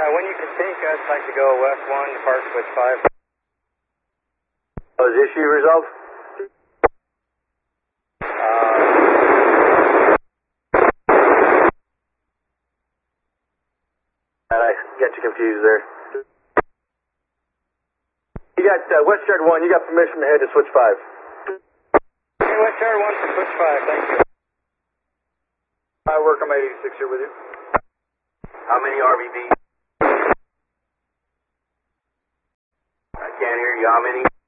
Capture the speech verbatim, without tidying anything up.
Uh, when you can think, I'd like to go west one, depart switch five. Oh, is issue resolved? Uh, I got you confused there. You got uh, West Yard one, you got permission to head to switch five. hey, West Yard one for switch five, thank you. I work on my eighty-six here with you. How many R B B? I can't hear you. How many?